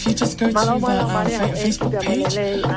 if you just go to the Facebook page,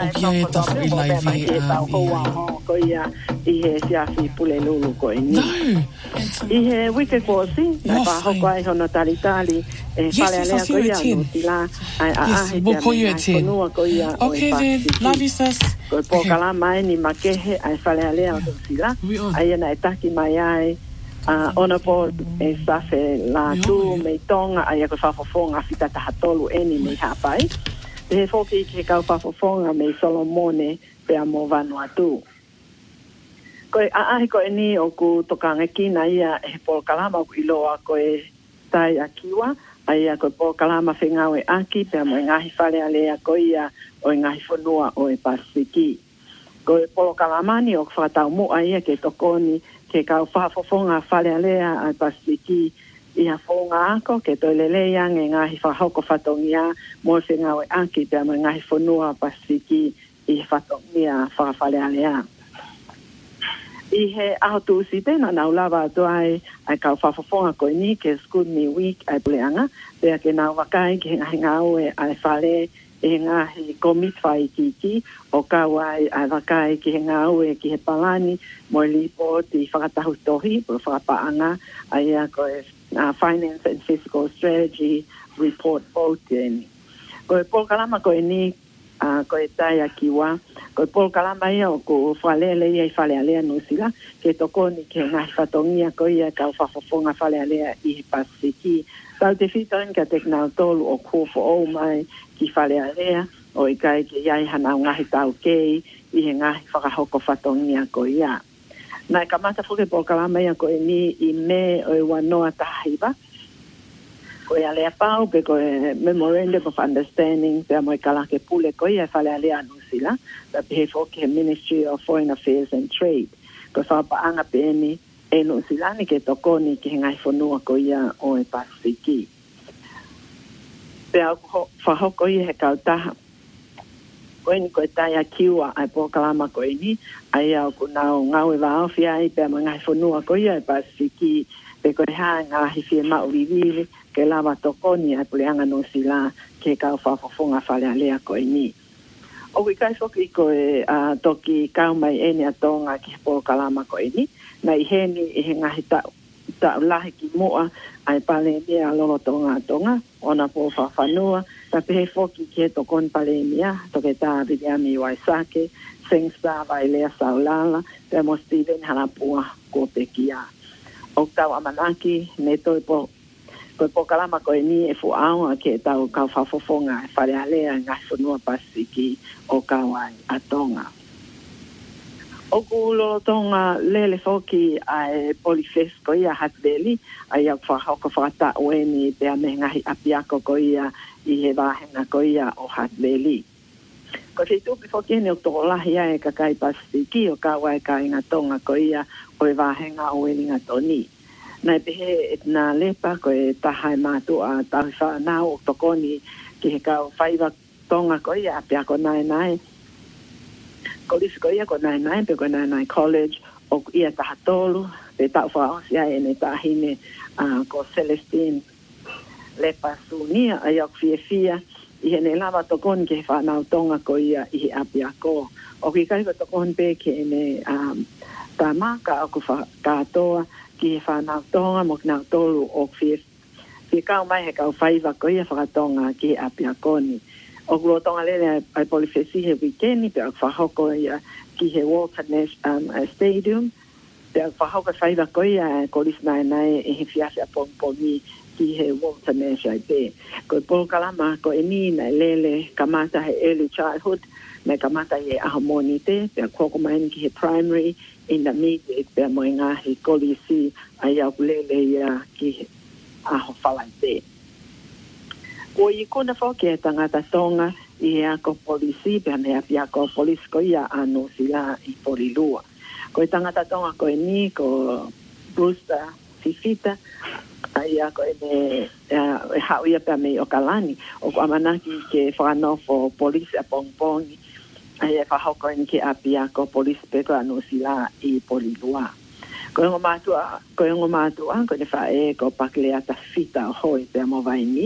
Ihe wike kosi na hoko ai hono tali yes, I'll see you at 10. Yes, we'll call you at 10. Okay then, love you sis. Ko po kala mai ni makehe ai fale alea o sila ai na etaki mai ai ona po e safe la tu me tonga ai ko fafofonga fita tahatolu eni me hapai te foki ke ka fafofonga me Solomone pe amo Vanuatu. Ko ko ni o ku tokanga kina ia e po kalama ku iloa ko e tai akiwa ai ko po kalama fengawe aki pe mo ngahi fale alea ko ia o ngahi fonua o e Pasifiki ko po kalama ni o fata mo ai ke tokoni ke ka fafofonga fale alea a Pasifiki ia fonga ko ke to lele yang ngahi fa hoko fatongia mo fengawe aki pe mo ngahi fonua Pasifiki i fatongia fa fale alea Ihe auto site na naulava toai ai ka fafofonga ko ni ke school ni week ai pleanga pe ke na wakai ke ngawe ai fale e ngahi komit fai kiki o ka wai ai wakai ke ngawe ke palani mo lipo ti fakatahu tohi po fapaanga ai ko finance and fiscal strategy report voting ko po kalama ko ni ko tai akiwa ko pol kalama ia o ko falele ia fale alea no sila ke tokoni ke ngai fatongia ko ia ka fafofonga fale alea I Pasifiki tau te fitan ka teknal tolu o ko fo o mai ki fale alea o I kai ke ia hana ngahi tau kei I ngai fakahoko fatongia ko ia na kamata fuke pol kalama ia ko ni I me o wanoa tahiba ko ia lea pau pe ko memorandum of understanding pe mo kala ke pule ko ia fale alea no sila da pe fo ke Ministry of Foreign Affairs and Trade ko fa pa anga pe ni e no sila ni ke tokoni ke ngai fonua ko ia o e Pasifiki pe fa ho ko ia ka ta ko ni ko tai akiwa ai po kalama ko ni ai au ko na ngau va ofia ai pe mo ngai fonua ko ia e Pasifiki pe ko hanga hifi ma uvivi ke lava tokoni ai puleanga no sila ke ka fafofonga fale alea ko ni o ki kai soki ko toki ka mai eni atonga ki po kalama ko ni na iheni ngahi ta lahi ki moa ai pale mea lolo tonga ona po fafanua ta pe foki ke tokon pale mea toke ta vidiami waisake sengsa vai lea saulala pe mo Steven halapua ko pekia o tau amanaki ne toi po kalama ko ni e fu au ke tau ka fafofonga fale alea ngai fonua Pasifiki o ka wai atonga o kulo tonga lele foki ai polifes ko ia hatbeli ai au fa hoko fata weni pe me ngai apiako ko ia I he vahenga ko ia o hatbeli ko se tu foki ne o to la ia e ka kai Pasifiki o ka wai ka inga tonga ko ia o e vahenga o elinga toni na pehe na lepa ko e tahai matu a tahifa na o tokoni ki he ka faiva tonga ko ia pia ko nai ko ia ko nai pe ko nai college o ia tahatolu pe ta fa ia ene tahine ko Celestine lepa sunia ai ok fia I he lava tokoni ki he fa na tonga ko ia I apia ko o ki kai ko tokoni pe ki ene tamaka o ku fa katoa ki he whanau tonga mo kinau tolu o whir. Ki kau mai he kau whaiva ko ia whakatonga ki he apia koni. O kuro tonga lele ai polifesi he weekendi pe au whahoko ia ki he Walter Nash Stadium. Pe au whahoko whaiva ko ia koris nai e he whiawhia pongpongi ki he Walter Nash ai pe. Ko polo kalama ko e ni nai lele kamata he early childhood me kamata he ahamoni te pe au koko mai ki he primary intermediate pe mo ngahi kolisi ai au lele ia ki aho whalaite. Ko I kona whoke tangata tonga I ako polisi pe me api ako polisi ko ia anu sila I Porilua. Ko tangata tonga ko ni ko Brewster Fifita ai ako hau ia pe me o kalani o ko amanaki ke whanofo polisi a pongpongi ai e whahoko ni ke api ako polisi pe ko anu sila I Porilua. Ko ngo mātua ko ne whae ko pakelea ta fita hoi pe mo vai ni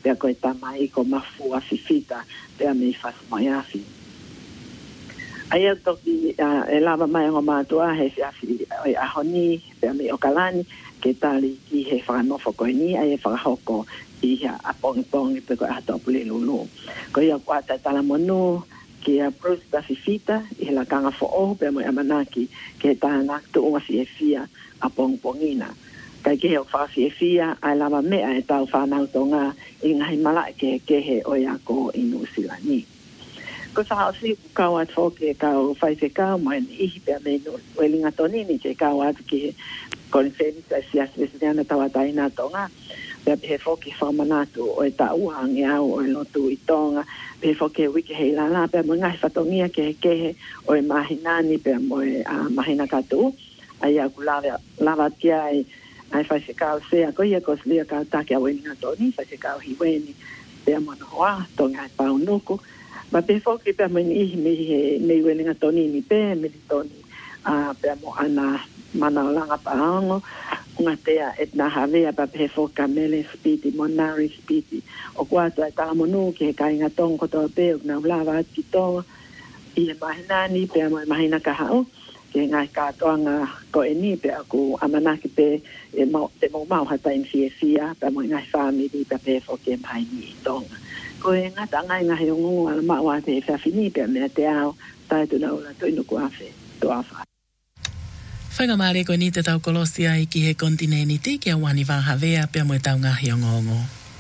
pea koe tamai ko mafua fifita pea me fas maiafi aia toki e lava mai o matua he fiafi oi ahoni pea me okalani ke tali ki he whanofo koe ni ai e whakahoko i hea apongi pe koe ato pule lulu ko ia kuata tala monu ki a prosta fifita i he la kanga fo o pe mo amanaki ke tāna tu unga fia apongpongina kai ke o fa fia ai lava mea e tau whanau tonga i ngai mala ke he oia ko inu silani ko sa si kau at fo ke kau fai se kau mai i pe me no welinga tonini ke kau at ki konferensa sia svesiana tawataina tonga pe he fo ki whamanatu o e tauhangi au o e lotu i tonga pe fo ke wiki hei lala pe mo ngai whatongia ke o e mahinani pe mo e mahina katu ai aku lava kia ai fai se kau sea ko ia kos lia kau take a welinga toni fai se kau hiweni pe mo no hoa tonga e pau nuku ma pe fo ki pe mo i me welinga toni ni pe me toni pe mo ana mana langa paango unga tea et na havea pa pe fo kamele spiti monari spiti o kwato e talamonu ke kai nga tongo to pe na lava ki to i mahinani pe mo mahina ka hao ke nga ka toanga ko eni pe aku amanaki pe e mo te mo mau hata in fia pe mo nga family pe fo ke mai ni tonga ko e nga tanga nga hiongu ala ma wa te fa fini pe me te ao tai tu na ola to ino ko afe to afa Whainga maare koe ni te tau kolosia i ki he kontineni ti ki a wani wāhawea pia moe tau ngahi o ngongo.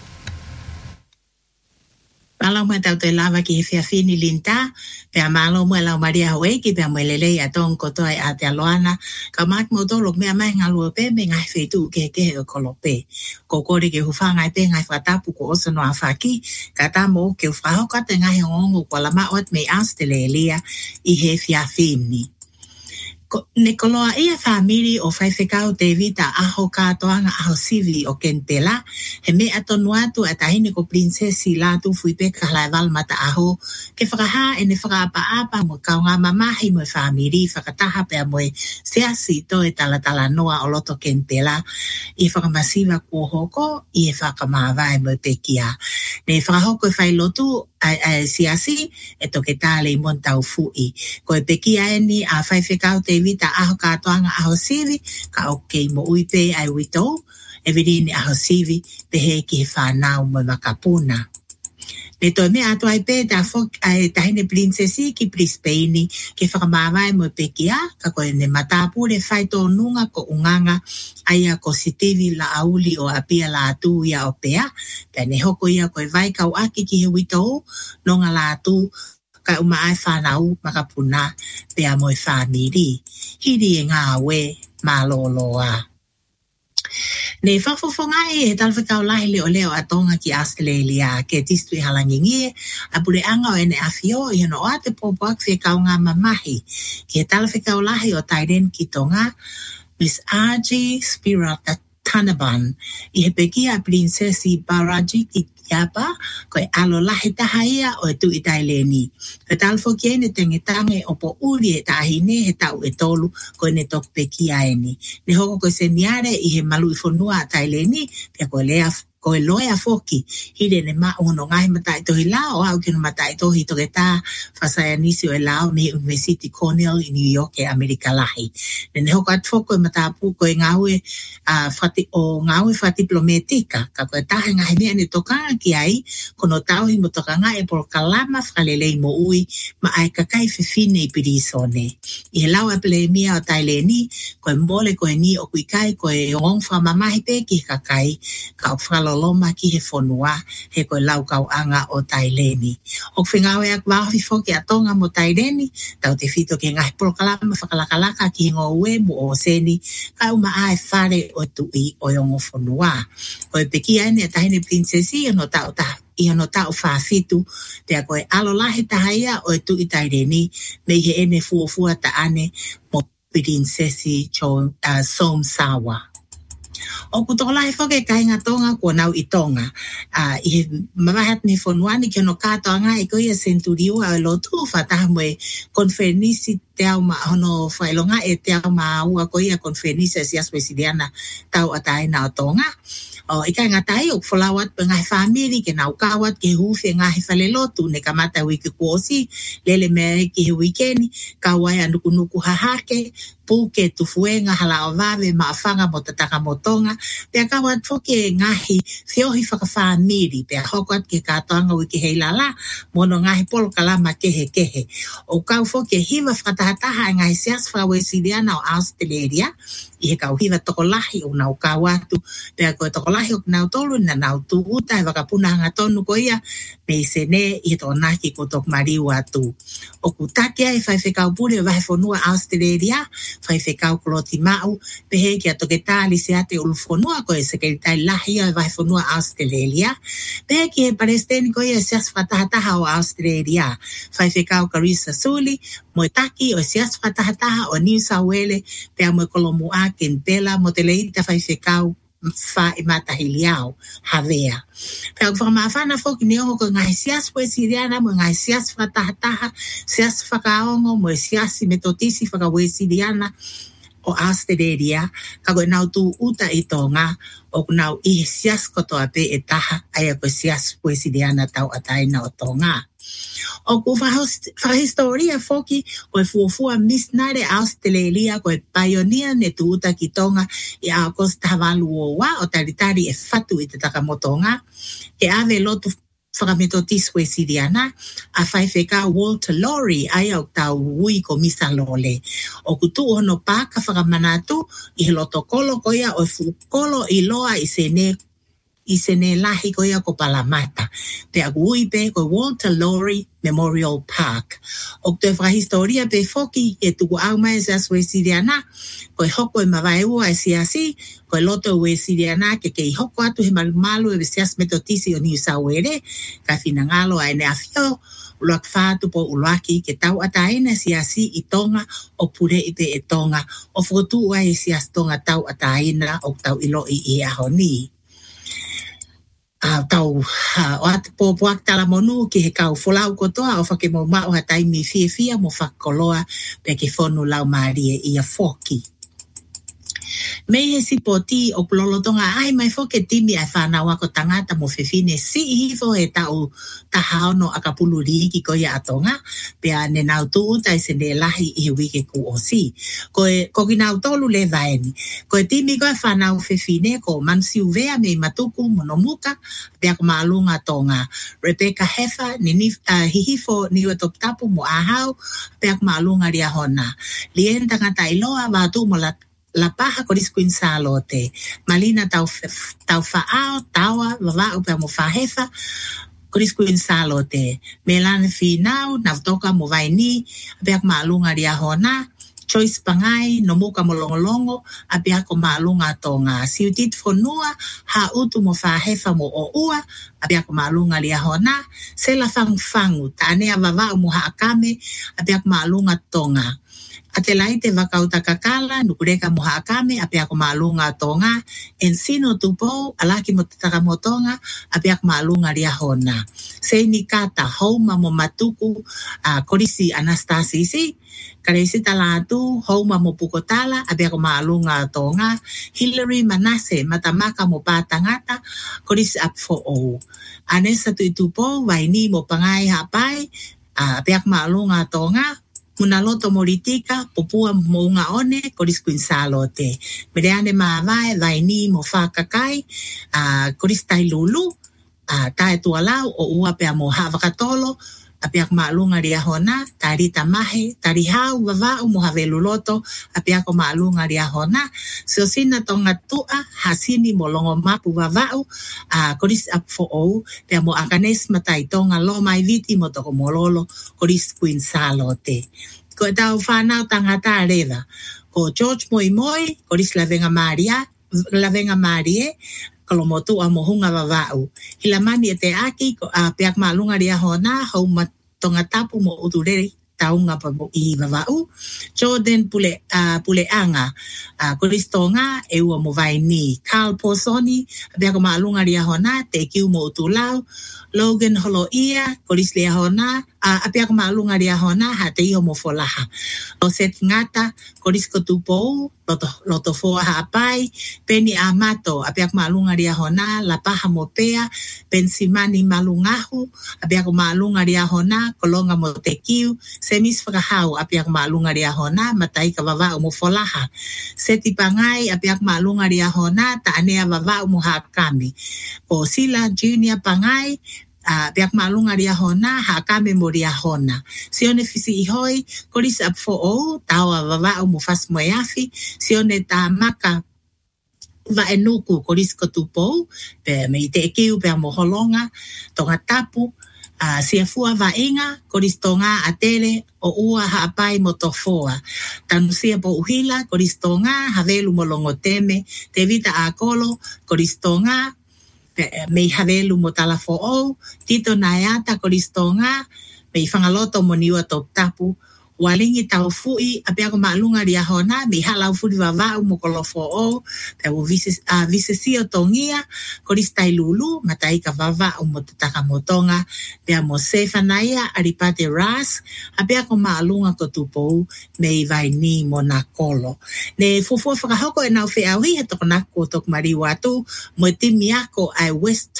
Malo mo tau te lava ki he whiawhini linta, pia malo mo lau maria hawe ki pia mo lelei a tong kotoa i a te aloana, ka mak mo tolo mea mai ngalua pe me ngai whetu ke o kolope. Ko kore ke hufanga i pe ngai whatapu ko osa no a whaki, ka tamo ke whahoka te ngahi o ngongo kwa lama ot me as te lelia i he whiawhini. Ne koloa ia family o whaiwhekau te vita aho kātoanga aho sivi o Kentela, he me atonu atu a tahine ko prinsesi lātu fuipe ka halai walmata aho, ke whakaha e ne whakaapa mo kaunga mamahi mo family, whakataha pia mo seasi to e talatala noa o loto Kentela, i whakamasiva kua hoko, i whakamawai mo pekia. Ne whakahoko e whailotu, siasi e toke tale i montau fui. Ko e pekia eni a whaiwhekau te vita aho kātoanga aho sivi, ka o kei mo uipe ai wito, e virini aho sivi, pe he ki he whanau mo makapuna. Ne toi mea atu ai pe ta fok ai tahine prinsesi ki Brisbane ke whakamawai mo pekia, ka koe ne matapure whaito nunga ko unganga aia ko sitivi la auli o apia la atu ia o pea, pe ne hoko ia koe vai kau aki ki he wito, nonga la atu ka uma ai whanau makapuna pea mo e whamiri. Hiri e ngā we maloloa. Ne whafofonga e talwhakau lahi leo a tonga ki Australia ke tistu i halangingie a pure anga o ene awhio i hano o ate pōpuak whiakau ngā mamahi ke talwhakau lahi o Taiden ki tonga Miss R.G. Spirata Tanaban i he pekia prinsesi Baraji ki Yapa, koe alo lahi taha ia o e tu i taileni. Ka talfo ki ene tengetange o po uri e tahine he tau e tolu koe ne tok pekia eni. Ne hoko koe se niare i he malu i fonua a taileni, pia koe lea koe loe a foki, hire ne ma uno ngai matai tohi lao, au kino matai tohi toke tā whasaya nisi o e lao me University Cornell i New York e Amerika lahi. Ne hoko at foko e matapu koe ngaue whatiplometika, ka koe tahe ngahi mea ne tokanga ki ai, kono tauhi mo tokanga e por kalama whalelei mo ui, ma ai kakai whiwhine i pirisone. I he lau apele mia o taileni, koe mole koe ni o kuikai koe ngongwha mamahi pe ki kakai, ka o whaloloma ki he whonua, he koe lau kau anga o taileni. O whingawe ak wahi foki a tonga mo taileni, tau te whito ke ngahi prokalama whakalakalaka ki ngō ue mo o seni, ka uma ai whare o tui o yongo whonua. Koe pekia ene a tahine prinsesi, no tau taha. I ano tau whawhitu, te a koe alo lahi tahaia o e tu i taireni, me he ene fuafua ta ane mo prinsesi Somsawa. O ku tola e whake kainga tonga ko nau I tonga. I mawahat ni whonuani ki ono kātoanga I koia centuriua o lotu whataha moe konferenisi te au ma hono whailonga e te au ma ua koia konferenisi a sias wesidiana tau ataina o tonga. O ika ngatai o folawat pe ngai family ke nau kawat ke hufe ngai fale lotu ne kamata wiki kuosi lele me ki weekend kawai anduku nuku hahake puke tufuenga hala ovave maafanga motataka motonga pe kawat foke ngahi fiohi faka family pe hokwat ke katoanga wiki heilala mono ngahi polo kalama kehe kehe o kau foke hiva fatahataha ngai sias fa wesidiana o Australia I kau hiva tokolahi o nau kawatu pe ko tokolahi o nau tolu na nau tuuta e wakapuna hanga tonu ko ia me sene I to naki ko tok mariu atu o kutakia e fai kau pule vai fonua Australia fai kau kloti mau pe he ki atoke tali se ate ulu fonua ko e sekretai lahi e vai fonua Australia pe ki e palestini ko ia sias fatahataha o Australia fai kau Karisa Suli mo taki o sias fatahataha o New South Wales pe mo kolomu a kentela mo teleita fai kau fa I matahiliao havea. Pea whakamawhana whoki ni ongo ko ngai sias wesiriana mo ngai sias whatahataha, sias whakaongo mo sias metotisi whakawesiriana o Australia, ka koe nau tu uta I tonga o nau I sias kotoa pe e taha aia ko sias wesiriana tau ataina o tonga. O ku whahistoria whoki o e fuafua misnare Australia ko e pioneer ne tuuta ki tonga I a Costa Havalu o wa o taritari e fatu I te takamotonga ke ave lotu whakametotis wesiriana a whaifeka Walter Lorry ai au tau ui ko misa lole. O kutu ono pāka whakamanatu I he loto kolo koia o e fukolo I loa I sene lahi ko ia ko Palamata. Te agui pe ko Walter Lorry Memorial Park. O te whahistoria pe whoki e tuku au mai sa wesiriana ko e hoko e mawaeua e siasi ko e loto wesiriana ke I hoko atu he malumalu e sias metotisi o New South Wales ka finangalo a ene afio uloak whātu po uloaki ke tau ataina siasi I tonga o pure I pe e tonga o whotu ua e sias tonga tau ataina o tau ilo I ahoni. Tau o atu pōpuak tala monu ki he kau wholau kotoa o whake mo mao ha taimi fia mo whakoloa pe ke whonu lau maarie I a whoki. Mei he sipoti o plolotonga ai mai whoke timi ai whanau ako tangata mo whewhine si hifo he tau tahaono akapuluri ki ko ia atonga pea ne nau tuu tai se ne lahi I he wike ku o si. Ko ki nau tolu le vaeni. Ko e timi ko e whanau whewhine ko mansiu vea me matuku monomuka pea ko maalunga tonga. Rebecca Heffer ni hihifo ni top tapu mo ahau pea ko maalunga ria hona. Lien tangata iloa watu mo la paha ko Queen Salote. Malina tau whaao, tawa, wawau pia mo whahefa, ko Queen Salote. Melane finau, navtoka mo vaini, apiak maalunga ria hona, Choice Pangai, no muka mo longolongo, apiak ko maalunga tonga. Siutit fonua, ha utu mo whahefa mo o ua, apiak ko maalunga ria hona, sela fangu, taanea wawau mo haakame, apiak maalunga tonga. Atelai te wakauta kakala, nukureka muhakame, apia ko maalunga tonga, ensino tupo, alaki mo tataka mo tonga, apia ko maalunga ria hona. Seini kata, hauma mo matuku, korisi Anastasisi, karesi talatu, hauma mo pukotala, apia ko maalunga tonga, Hillary Manase, matamaka mo patangata, korisi apfo o. Anesa tuitupo, vaini mo pangai hapai, apia ko maalunga tonga, Munaloto moritika, popua mounga one, koris Queen Salote. Mereane maavae, vaini mo whakakai, koris tai lulu, tae tualau, o ua pea mo havakatolo, apiak maalunga ria hona, tarita mahe, tarihau, wavau mo haveluloto, apiak maalunga ria hona, sosina tonga tua, hasini mo longo mapu wavau, koris apfo ou, pea mo akanes matai tonga lo mai viti mo toko mololo, koris Queen Salote. Ko tau whanau tangata reva, ko George Moi, koris lavenga Marie, kalomotu a mohunga wawau. Hilamani e te aki, ko peak maalunga ria hona, hau matonga tapu mo utureri taunga pa mo I vavau. Jordan Puleanga, Koristonga, e ua mo vai ni. Carl Posoni, abia ko maalunga ria hona, te kiu mo utulau. Logan Holoia, Koris lia hona, apia ko maalunga ria hona, ha te iho mo folaha. O set ngata, Koris ko tupou, loto foa haapai, Penny Amato, apia ko maalunga ria hona, la paha mo pea, Pensimani malungahu, apia ko maalunga ria hona, kolonga mo te kiu, Semis whakahau, apia ko maalunga ria hona, matai ka vava mo folaha. Seti pangai, apia ko maalunga ria hona, ta anea vava mo hakami. O Sila Junior pangai, biak malunga ria hona, hakame mo ria hona. Sione fisi ihoi, koris ap fo o, tawa vava o mufas moyafi, sione ta maka va enuku koris kotupo, pe me te kiu pe moholonga, tonga tapu, siafua va inga, koris tonga atele, o ua haapai mo tofoa. Tanusia po uhila, koris tonga, havelu molongo teme, te vita a kolo, koris tonga, me havelu mo talafo o, tito nayata koristonga, me whangaloto mo niwa top tapu, walingi tau fui, apia ko maalunga ria hona, me halau furi wawau mo kolofo o, pe o visesio tongia, koristai lulu, matai ka wawau mo tataka motonga, pe mo sefa naya, aripate ras, apia ko maalunga ko tupou, me vai ni mo na kolo. Ne fufua whakahoko e nau whiawi, he toko nako tok mari watu, mo timi ako ai West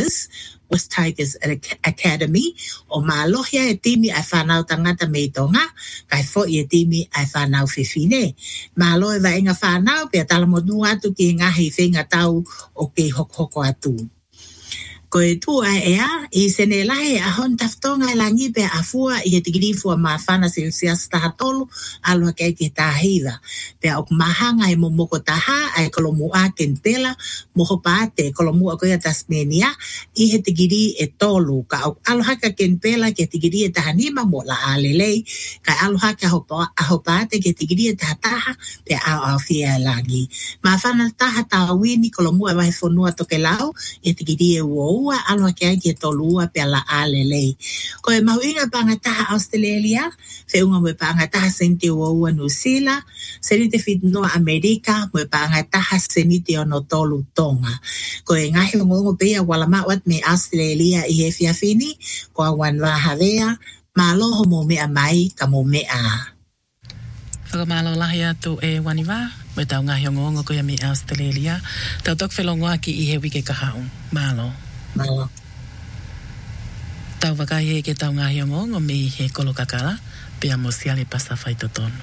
Tigers Academy, o maalohia e timi ai whanau tangata mei tonga, kai fo i e timi ai whanau whiwhine. Maalohe wa inga whanau, pia talamotu atu ki ngahi whenga tau o ke hoko atu. Ko e tu ai ea, I sene lahe a hon taftonga e langi pe a fua I he tigiri fua maa whana se usias taha tolu, alua kei ke tahiwa. Pe a ok mahanga e mo moko taha, ai kolomu a kentela, moho paate, kolomu a koia Tasmania, I he tigiri e tolu, ka ok alohaka kentela ke tigiri e taha nima mo la alelei, ka alohaka aho paate ke tigiri e taha taha, pe a fia langi. Maa whana taha tawini, kolomu a wahe whonua toke lau, e tigiri e uou, ua aloa ke ai ke tolua pe la alelei. Ko e mahuinga pangataha Australia, whiunga mo pangataha sente ua New Zealand, senite fit noa Amerika, mo pangataha senite ono tolu tonga. Ko e ngahi ngongo pea wala mawat me Australia I he fiafini, ko a wan wahavea, maloho mo mea mai ka mo mea. Whakamalo lahi atu e waniwa, me tau ngahi ngongo ko ia me Australia, tau tok whelongoa ki I he wike kahau. Malo. Malo. Tau wakai he ke tau ngahi ngongo me he kolo kakala, pia mo siale pasa whaito tono.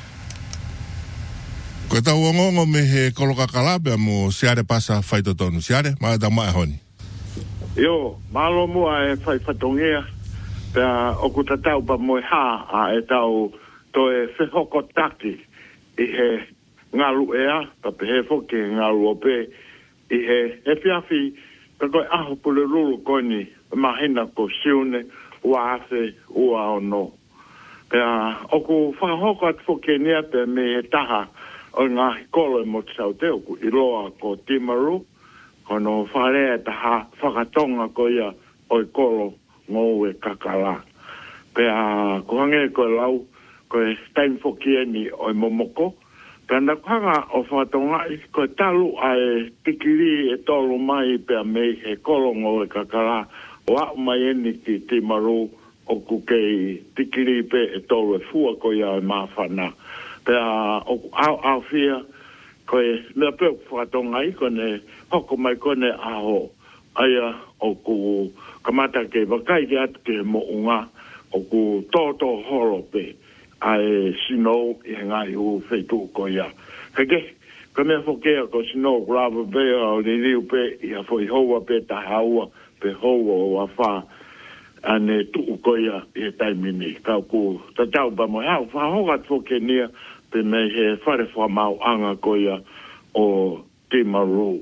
Ko tau ngongo me he kolo kakala, pia mo siale pasa whaito tono. Siale, maa tau maa honi. Yo, malo mua e whaifatongea, pia oku tatau pa moe haa a e tau to e whihoko taki I he ngalu ea, pa pe he foke ngalu ope, I he fiafi, ka koe aho pule ruru koni, mahina ko siune, ua ase, ua ono. Pea, oku whakahoko atu foke nia pe me he taha, o ngā hikolo e mo te sau te oku, I loa ko Timaru, kono wharea taha whakatonga ko ia o I kolo ngō e kakala. Pea, ko hange koe lau, koe time foke ni o I momoko, Tanda kanga o whatonga I ko talu ai tikiri e tolu mai pe a mei he kolongo e kakara o a mai eni ki Timaru o kukei tikiri pe e tolu e fua ko ia e mawhana. Pe a o au fia ko e mea pe o whatonga I kone hoko mai kone aho aia o ku kamata ke wakai ke atu ke mo unga o ku toto horo pe. Ai sino I ngai u feitu ko ia. Kage, ka mea whokea ko sino grava bea o ni riu pe I a fwoi hoa pe ta haua pe hoa o a wha ane tuu ko ia I taimini. Kau ku tatau ba mo hau whahogat whoke nia pe me he whare whamau anga ko ia o Timaru.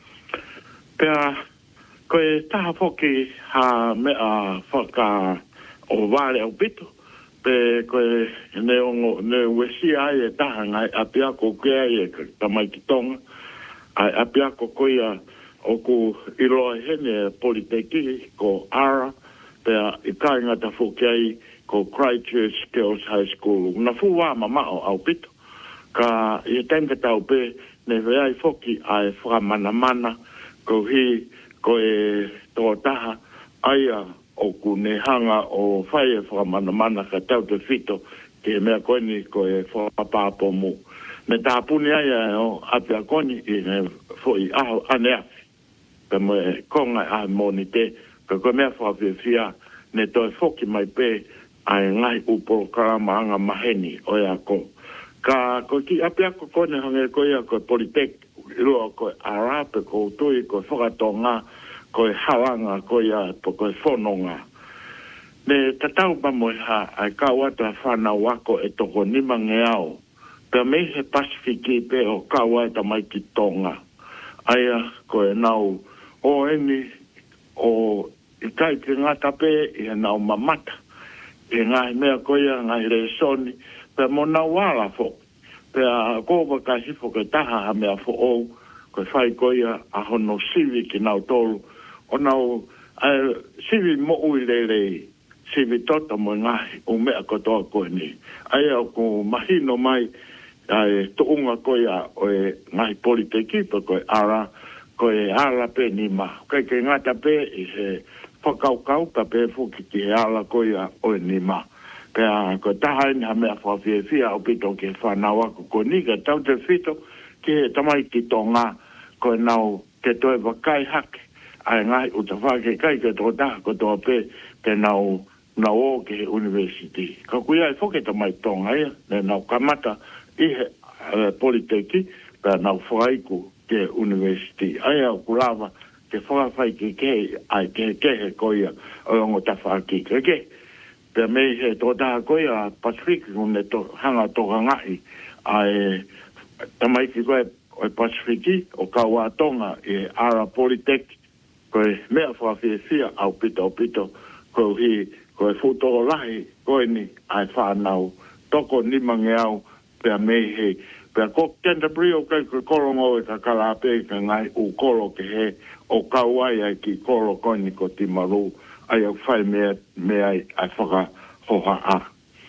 Pea, ko e taha whoke ha mea whaka o wale au pito. Pe koe ne wesi ai e taha ngai apia ko kea e tamai ki tonga. Ai apia ko koia o ku iloa hene politeki ko ara pea I kai ngata fukiai ko Christchurch Girls High School. Na fuwa mamao au pito. Ka I tenka tau pe ne veai foki ai whakamana ko hi ko e tō taha aia o ku ne hanga o whaia whakamana ka tau te whito ke mea koini ko e whakapāpo mu. Me tā puni aia o apia koni I ne fwoi aho anea. Ka me konga a moni te, ka koe mea whawhiawhia ne toi whoki mai pe ai ngai uporo karama anga maheni o ea ko. Ka koe ki apia ko kone hange koe ia koe politek, ilua koe arape ko tui, koe whakatonga, koe hawanga, koe ia po koe whanonga. Ne tatau pa moe ha, ai ka wata whanau wako e toko nima ngeao, pe mei he Pasifiki pe o ka wata mai ki tonga. Aia koe nau o eni o I kai ki ngata pe I nau mamata. I ngai mea koia ngai reisoni pe mo nau wala fo. Pe a kōwa ka hifo ke taha ha mea fo ou koe whai koia a hono sivi ki nau tolu. O nau sivi mo ui lelei. Sivi tota mo ngai o mea kotoa koe ni. Aia ko mahino mai ai tuunga koia o e ngai politeki pe koe ara koe ala pe ni ma. Koe ke ngata pe I he whakaukau ka pe fuki ki he ala koia o e ni ma. Pea koe taha ni ha mea whawhiawhia o pito ke whanau ako ko ni ka tau te whito ki he tamai ki tō ngā koe nau ke toe wakai hake. Ai ngai uta whake kai ke tō taha ko tō pe nau o ke he university. Ka kuia I whoke tamai tō ngai ne nau kamata I he politeki pea nau whaiku ke university. Ai au kulawa ke whakawhai ke ai ke he koia o ongo tawhaki ke. Pea mei he tō taha koia Pasifiki kune hanga toka ngai ai tamai ki koe o Pasifiki o kaua tonga I Ara Polytech koe mea whawhiawhia au pito koe futo lahi koe ni ai whanau toko nimange au pea mei he pea ko Canterbury o kai koe korongo e ka kalape ka ngai u koro ke he o kauai ai ki koro koe ni ko Timaru ai au whai mea ai whaka hoha a.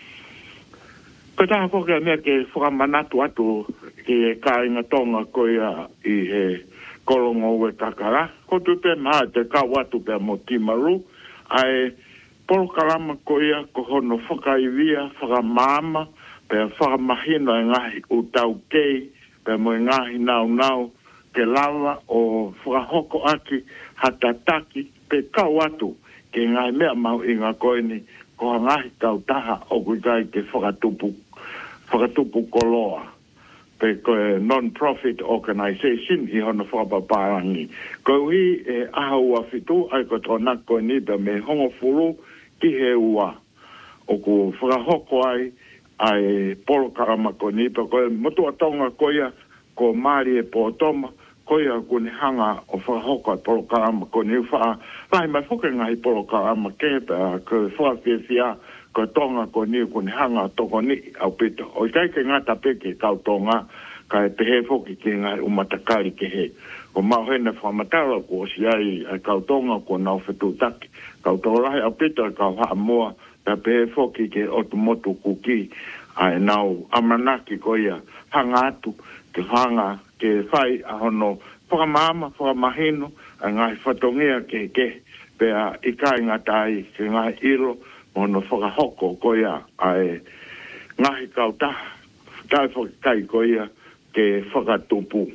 Ko taha whoka mea ke whakamanatu atu ki e kāinga tonga koea I he korongo e kakara. Ko tu pe maa te kawatu pe mo Timaru ai porokarama koea ko hono whakaivia, whakamama, pe whakamahino e ngahi u tau kei, pe mo e ngahi nau ke lawa o whakahoko aki hatataki pe kawatu ke ngai mea mau I ngā koeni ko ngahi tau taha o kuikai ke whakatupu koloa. Pe koe non-profit organisation I hono whakapaparangi. Ko hi e aha ua fitu ai ko tōna koeni pe me hongo furu ki he ua. O ku whakahoko ai polo karama koeni pe koe motua tonga koia ko Māori e pōtoma koia kune hanga o whakahoko ai polo karama koeni wha. Lai mai whuke ngai polo karama ke pe ko whakawhiawhia ko tonga koeni kune hanga toko ni au pito. O kai ke ngata peke kau tonga ka e pehe whoki ki ngai umatakari ke he. Ko mauhena whamatara ko si ai kau tonga ko nau whetutaki. Kau tōrahi au pito kau haa mua ka pehe whoki ke otumotu kuki ai nau amanaki ko ia hanga atu ke hanga ke whai a hono whakamama, whakamahino a ngai whatongia ke pea I kai ngatai ke ngai ilo mono whakahoko ko ia ai ngahi kau taha kai whakai ko ia ke whakatupu.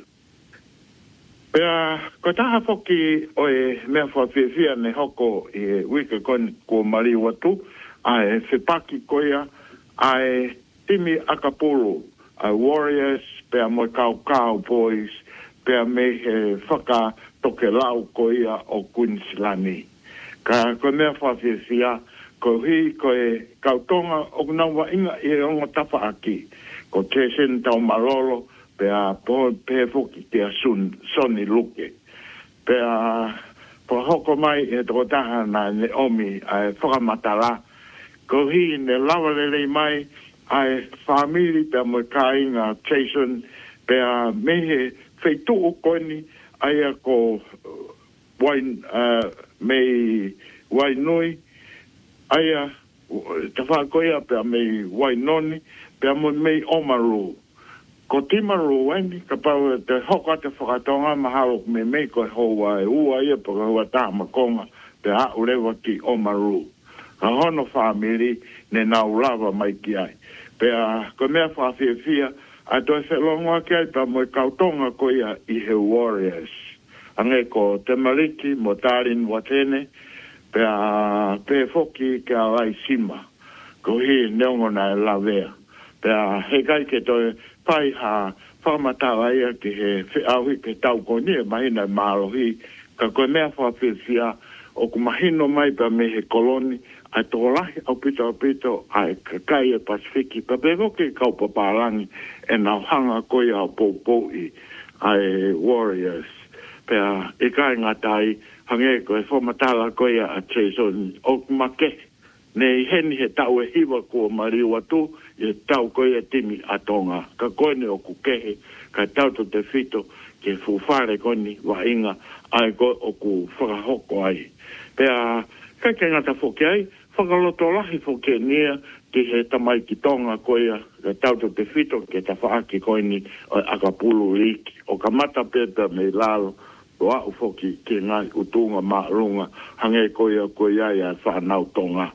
Pea, ko taha whoki o e mea whawhiawhia ne hoko I wika koni ko Mari watu, ai whipaki ko ia, ai timi akapuru, ai warriors, pea moi kau boys, pea me he whaka toke lau ko ia o Queenslandi. Ka ko mea whawhiawhia, ko hi ko e kautonga o nawa inga I ongo tapa aki, ko Jason tau marolo, pea pe foki te soni luke. Pea po hoko mai e toko taha na Naomi ai whakamatara. Ko hi ne lawalele mai ai family pea mo kāinga Jason pea mehe wheitu o koni ai ko mei wainui Aia, te whakoia pia mei Wainoni, pia mei Omaru. Ko Timaru wani, ka pau te hoka te whakatonga mahalo me mei koe hoa e ua ia pa hoa tā makonga te haurewa ki Omaru. Ka hono whamiri ne nau lava mai ki ai. Pea ko mea whawhiawhia, a toi whelonga ki ai pa moe kautonga ko ia i he Warriors. Ange ko te mariki mo Tarin Watene, pea pe foki ke a lai sima. Ko hi neongona e lavea. Pea he kai ke toi pai ha whamatawa ia ki he whiawi ke tau konia mahina marohi. Ka koe mea whawhiawhia o ku mahino mai pa me he koloni ai tō lahi au pito ai kakai e Pasifiki pa pego ke kaupa pārangi e nau hanga koe au pou i ai Warriors. Pea e kai ngatai hange koe whamatala koe a Jason o make nei heni he tau e hiwa kua mariwa tu e tau koe timi atonga. Ka koe ne o kukehe ka tau to te fito ke fufare koni wa inga ai koe o ku whakahoko ai. Pea kai ke ngata whoke ai whakaloto lahi whoke nia ki he tamai ki tonga koea ka tau to te fito ke ta whaaki koe ni o akapulu liki o ka mata peta me lalo o a ufoki ke ngai utunga maarunga hange koea koea ia whanau tonga.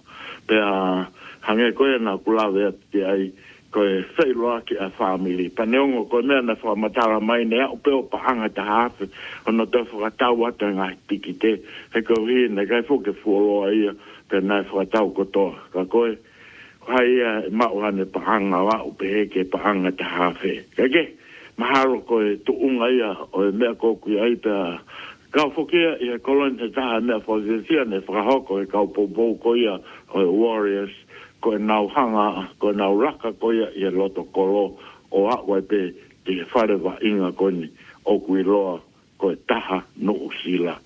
Pea hange koea na kulawe ati ai koe whailoa ki a family. Paneongo koe mea na whamatara mai ne au peo pahanga ta hafe ono te whakatau ata ngai tiki te he koe hi ne kai whoke fuoloa ia pe nai whakatau kotoa. Ka koe hai ia mauhane pahanga wa upe heke pahanga ta hafe. Kake maharo koe tuunga ia o e mea koku ia ipa kau whokia i he koloni te taha mea whazizia ne whakahoko e kau poupou ko ia o e Warriors ko e nau hanga, ko e nau raka ko ia i e loto kolo o akwai pe i he wharewa inga koni o kui loa ko e taha no usila.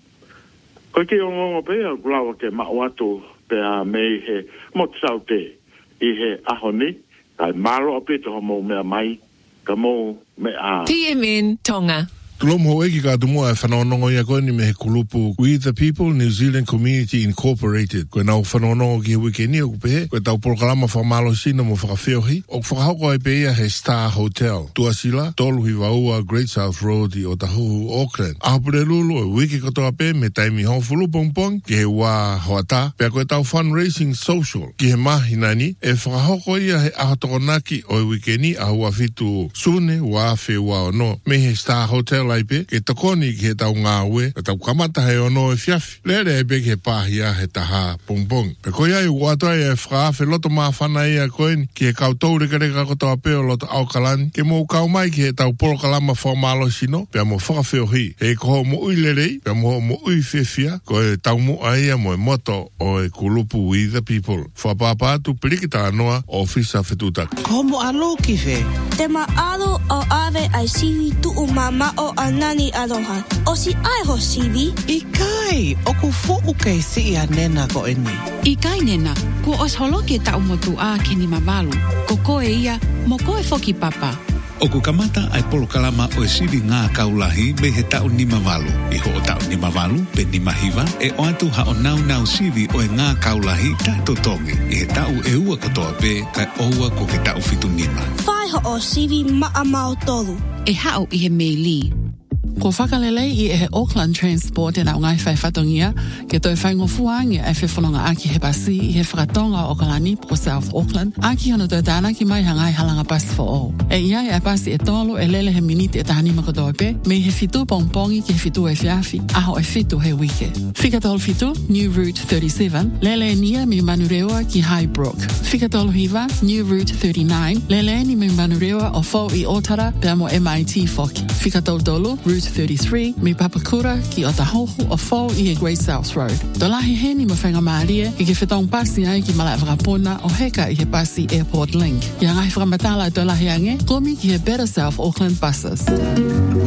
Ko ki o ngongo pe a kulawa ke mauatu pe a mei he motsau te i he ahoni kai maro apito homo mea mai ka mo me a PMN Tonga. Lomo eki ka tumua e whanonongo ia koe ni me he kulupu We the People New Zealand Community Incorporated. Koe nau whanonongo ki he wikeni o kupehe. Koe tau porokalama whamalo sina mo whakawheohi. O whakahoko ai peia he Star Hotel. Tuasila, tolu hi waua Great South Road i Otahuhu, Auckland. Ahapure lulu e wiki katoa pe me taimi hofulu pongpong ki he wā hoata. Pea koe tau fundraising social ki he mahi nani. E whakahoko ia he ahotokonaki o e wikeni ahua fitu sune wā whi wā ono. Me he Star Hotel aipe ke takoni ki he tau ngā ue ke tau kamata he ono e fiafi lere aipe ke pāhia he taha pongpong pe koe ai uatoa e whaafe loto maa whana ia koeni ki he kau reka reka kotoa peo loto aukalani ke mo kau mai ki he tau porokalama whamalo sino pea mo whakawheo hi he koho mo ui lerei pea mo ui whiwhia ko e tau mo aia mo e moto o e kulupu We the People whapapa atu perikita anoa o fisa whetutaki Ko mo alo ki whe? Te maaro o ave ai siwi tuu mama o anani aroha. O si ai ho siwi? I kai, o ku fo'u kei si ia nena ko e ni. I kai nena, ku os holoke tau motu a ke ni mamalu. Ko koe ia, mo koe foki papa. O ku kamata ai polokalama o e siwi ngā kaulahi me he tau ni mamalu. I ho o tau ni mamalu, pe ni mahiwa, e o atu ha o nau siwi o e ngā kaulahi tato tongi. I he tau e ua katoa pe, kai oua ko ke tau fitu nima. Whai ho o siwi maa mau tolu. E hao i he meili. Ko whakalelei i e he Auckland Transport e nau ngai whai whatongia, ke toi whai ngofuangi e whewhanonga aki he basi i he whakatonga o Kalani po South Auckland, aki hono toi tāna ki mai hangai halanga basi for all. E iai e basi e tolo e lele he miniti e tahani makadoe pe, me he fitu pongpongi ki he fitu e whiafi, aho e fitu he wike. Whikatolo fitu, New Route 37, lele nia mi manurewa ki Highbrook. Whikatolo hiva, New Route 39, lele ni mi manurewa o fo i Otara, pea mo MIT foki. Whikatolo dolo, Route 33, me Papakura ki Otahuhu o fo i he Great South Road. Dolahi he ni mawhenga maaria i ke whetong pasi ai ki Malai Whakapuna o heka i he pasi Airport Link. Ia ngai whakamatala dolahi ange, komi ki he Better South Auckland buses.